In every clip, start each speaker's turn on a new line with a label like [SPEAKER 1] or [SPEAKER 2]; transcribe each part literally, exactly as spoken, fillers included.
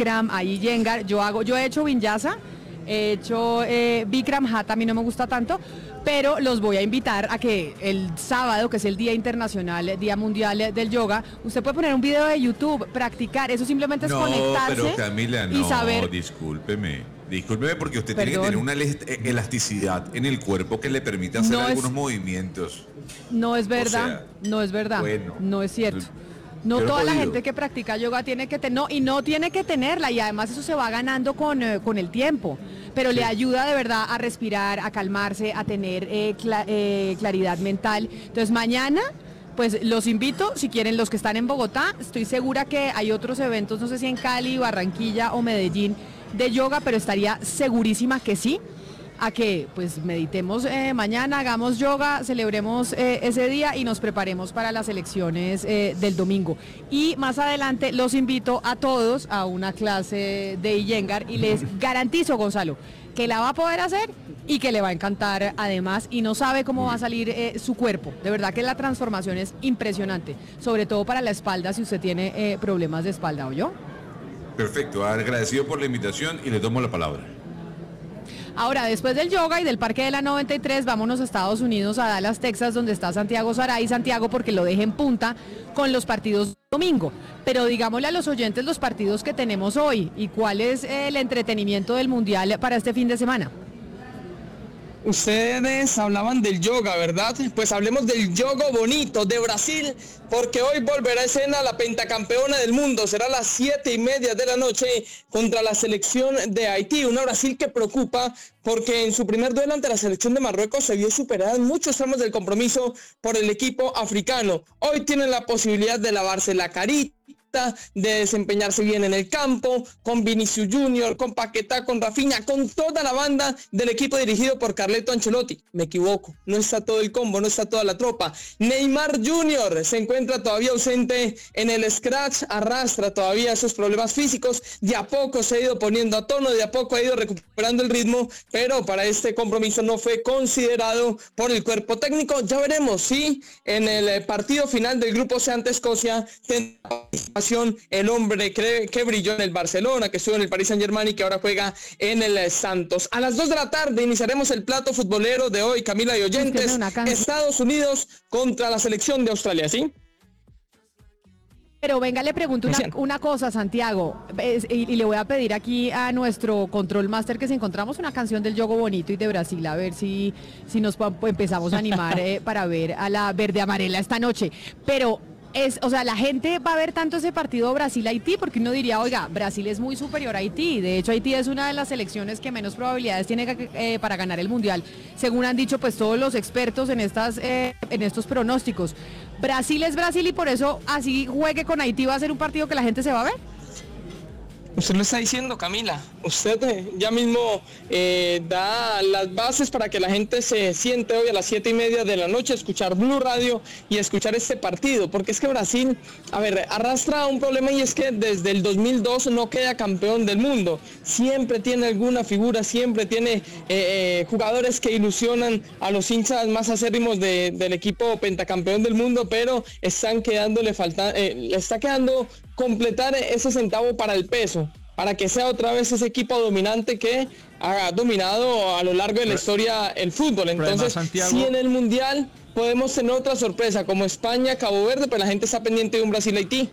[SPEAKER 1] Bikram, hay Iyengar, yo hago, yo he hecho Vinyasa, he hecho eh, Bikram, Hatha, a mí no me gusta tanto, pero los voy a invitar a que el sábado, que es el Día Internacional, Día Mundial del Yoga, usted puede poner un video de YouTube, practicar, eso simplemente es
[SPEAKER 2] no,
[SPEAKER 1] conectarse
[SPEAKER 2] pero Camila, no,
[SPEAKER 1] y saber...
[SPEAKER 2] discúlpeme, discúlpeme porque usted
[SPEAKER 1] Perdón.
[SPEAKER 2] tiene que tener una elasticidad en el cuerpo que le permita hacer
[SPEAKER 1] No
[SPEAKER 2] algunos
[SPEAKER 1] es,
[SPEAKER 2] movimientos.
[SPEAKER 1] No es verdad,
[SPEAKER 2] O sea,
[SPEAKER 1] no es verdad,
[SPEAKER 2] bueno,
[SPEAKER 1] no es cierto. No
[SPEAKER 2] yo no
[SPEAKER 1] toda
[SPEAKER 2] he
[SPEAKER 1] la
[SPEAKER 2] podido.
[SPEAKER 1] gente que practica yoga tiene que tener, no, y no tiene que tenerla, y además eso se va ganando con, eh, con el tiempo, pero
[SPEAKER 2] Sí.
[SPEAKER 1] le ayuda de verdad a respirar, a calmarse, a tener eh, cla- eh, claridad mental. Entonces mañana, pues los invito, si quieren los que están en Bogotá, estoy segura que hay otros eventos, no sé si en Cali, Barranquilla o Medellín, de yoga, pero estaría segurísima que sí, a que pues meditemos eh, mañana, hagamos yoga, celebremos eh, ese día y nos preparemos para las elecciones eh, del domingo. Y más adelante los invito a todos a una clase de Iyengar y les garantizo, Gonzalo, que la va a poder hacer y que le va a encantar además, y no sabe cómo va a salir eh, su cuerpo. De verdad que la transformación es impresionante, sobre todo para la espalda si usted tiene eh, problemas de espalda, ¿o yo?
[SPEAKER 2] Perfecto, agradecido por la invitación y le tomo la palabra.
[SPEAKER 1] Ahora, después del yoga y del Parque de la noventa y tres, vámonos a Estados Unidos, a Dallas, Texas, donde está Santiago Saray. Santiago, porque lo deje en punta con los partidos domingo. Pero digámosle a los oyentes los partidos que tenemos hoy y cuál es el entretenimiento del Mundial para este fin de semana.
[SPEAKER 3] Ustedes hablaban del yoga, ¿verdad? Pues hablemos del yoga bonito de Brasil, porque hoy volverá a escena la pentacampeona del mundo. Será a las siete y media de la noche contra la selección de Haití. Una Brasil que preocupa porque en su primer duelo ante la selección de Marruecos se vio superada en muchos tramos del compromiso por el equipo africano. Hoy tienen la posibilidad de lavarse la carita, de desempeñarse bien en el campo, con Vinicius Junior, con Paquetá, con Rafinha, con toda la banda del equipo dirigido por Carleto Ancelotti. Me equivoco, no está todo el combo, no está toda la tropa. Neymar Junior se encuentra todavía ausente en el scratch, arrastra todavía esos problemas físicos, de a poco se ha ido poniendo a tono, de a poco ha ido recuperando el ritmo, pero para este compromiso no fue considerado por el cuerpo técnico. Ya veremos si en el partido final del grupo C ante Escocia tendrá el hombre que, que brilló en el Barcelona, que estuvo en el Paris Saint-Germain y que ahora juega en el Santos. A las dos de la tarde iniciaremos el plato futbolero de hoy, Camila y oyentes. Estados Unidos contra la selección de Australia, ¿sí?
[SPEAKER 1] Pero venga, le pregunto una, una cosa, Santiago, es, y, y le voy a pedir aquí a nuestro control master que si encontramos una canción del yoga bonito y de Brasil, a ver si, si nos pues, empezamos a animar eh, para ver a la verde amarela esta noche. Pero es, o sea, la gente va a ver tanto ese partido Brasil-Haití, porque uno diría, oiga, Brasil es muy superior a Haití. De hecho, Haití es una de las selecciones que menos probabilidades tiene que, eh, para ganar el Mundial, según han dicho pues todos los expertos en, estas, eh, en estos pronósticos. Brasil es Brasil y por eso así juegue con Haití va a ser un partido que la gente se va a ver.
[SPEAKER 3] Usted lo está diciendo, Camila. Usted eh, ya mismo eh, da las bases para que la gente se siente hoy a las siete y media de la noche a escuchar Blue Radio y a escuchar este partido, porque es que Brasil, a ver, arrastra un problema y es que desde el dos mil dos no queda campeón del mundo. Siempre tiene alguna figura, siempre tiene eh, eh, jugadores que ilusionan a los hinchas más acérrimos de, del equipo pentacampeón del mundo, pero están quedándole falta, eh, le está quedando completar ese centavo para el peso, para que sea otra vez ese equipo dominante que ha dominado a lo largo de la historia el fútbol. Entonces, si en el Mundial podemos tener otra sorpresa como España, Cabo Verde, pues la gente está pendiente de un Brasil-Haití.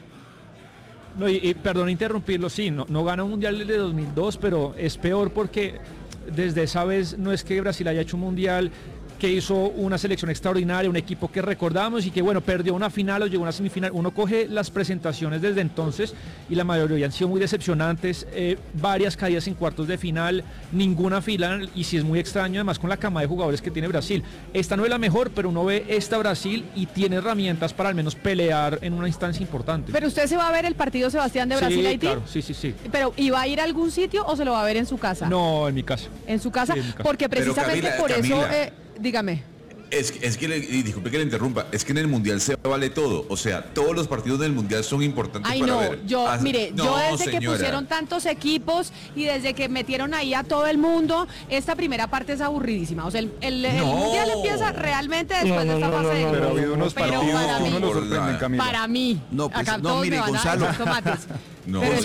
[SPEAKER 4] No, y, y perdón interrumpirlo, sí, no, no gana un Mundial desde dos mil dos, pero es peor porque desde esa vez no es que Brasil haya hecho un Mundial que hizo una selección extraordinaria, un equipo que recordamos y que bueno, perdió una final o llegó a una semifinal. Uno coge las presentaciones desde entonces y la mayoría han sido muy decepcionantes, eh, varias caídas en cuartos de final, ninguna final, y sí es muy extraño además con la cama de jugadores que tiene Brasil. Esta no es la mejor, pero uno ve esta Brasil y tiene herramientas para al menos pelear en una instancia importante.
[SPEAKER 1] Pero usted se va a ver el partido, Sebastián, de Brasil-Haití.
[SPEAKER 4] Sí, claro, sí, sí, sí.
[SPEAKER 1] Pero ¿y va a ir a algún sitio o se lo va a ver en su casa?
[SPEAKER 4] No, en mi casa.
[SPEAKER 1] En su casa,
[SPEAKER 4] sí, en mi casa.
[SPEAKER 1] Porque precisamente
[SPEAKER 2] Camila,
[SPEAKER 1] por
[SPEAKER 2] Camila.
[SPEAKER 1] eso... Eh, Dígame.
[SPEAKER 2] Es, es que, le, y disculpe que le interrumpa, es que en el Mundial se vale todo, o sea, todos los partidos del Mundial son importantes.
[SPEAKER 1] Ay,
[SPEAKER 2] para
[SPEAKER 1] no,
[SPEAKER 2] ver.
[SPEAKER 1] yo,
[SPEAKER 2] Ah,
[SPEAKER 1] mire,
[SPEAKER 2] no,
[SPEAKER 1] yo desde
[SPEAKER 2] señora.
[SPEAKER 1] que pusieron tantos equipos y desde que metieron ahí a todo el mundo, esta primera parte es aburridísima. O sea, el, el, el
[SPEAKER 2] No.
[SPEAKER 1] Mundial empieza realmente después
[SPEAKER 3] No,
[SPEAKER 1] de esta
[SPEAKER 3] no,
[SPEAKER 1] fase
[SPEAKER 3] no,
[SPEAKER 1] de
[SPEAKER 3] no,
[SPEAKER 1] grupos.
[SPEAKER 5] Pero ha habido unos
[SPEAKER 1] Pero
[SPEAKER 5] partidos
[SPEAKER 1] para
[SPEAKER 5] que
[SPEAKER 1] mí,
[SPEAKER 5] uno lo sorprenden, Camila.
[SPEAKER 1] para mí,
[SPEAKER 6] No, pues,
[SPEAKER 1] acá
[SPEAKER 6] no,
[SPEAKER 1] todos
[SPEAKER 6] mire,
[SPEAKER 1] me van a
[SPEAKER 6] Gonzalo.
[SPEAKER 1] dar tomates.
[SPEAKER 2] No,
[SPEAKER 1] Pero